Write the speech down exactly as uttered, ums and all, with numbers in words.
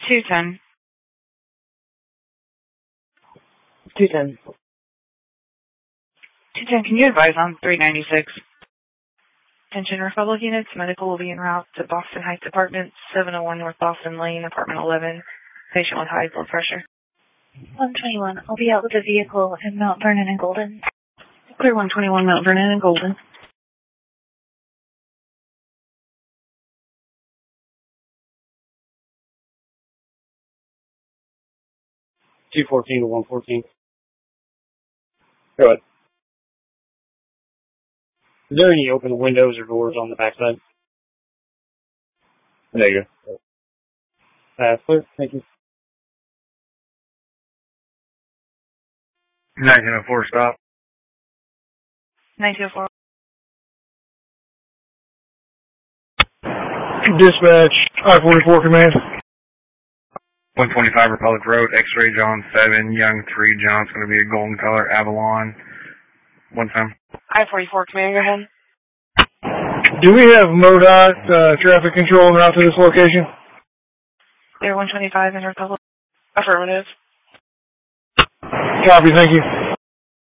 two ten. two ten. two ten, can you advise on three ninety-six? Attention Republic units, medical will be en route to Boston Heights Apartments, seven oh one North Boston Lane, apartment eleven. Patient with high blood pressure. one twenty-one, I'll be out with a vehicle in Mount Vernon and Golden. Clear one twenty-one Mount Vernon and Golden. two fourteen to one fourteen. Go ahead. Is there any open windows or doors on the backside? There you go. Uh, clear. Thank you. nineteen oh four, stop. nineteen oh four. Dispatch, I forty-four command. one twenty-five Republic Road, X-ray John seven, Young three, John's going to be a golden color, Avalon. One time. I forty-four, command, go ahead. Do we have MoDOT uh, traffic control en route to this location? Clear one twenty-five in Republic. Affirmative. Copy, thank you.